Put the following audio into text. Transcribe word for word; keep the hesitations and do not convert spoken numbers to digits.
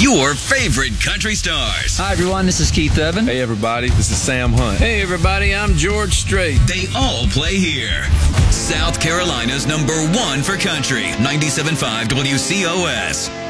your favorite country stars. Hi, everyone. This is Keith Urban. Hey, everybody. This is Sam Hunt. Hey, everybody. I'm George Strait. They all play here. South Carolina's number one for country, ninety-seven point five W C O S.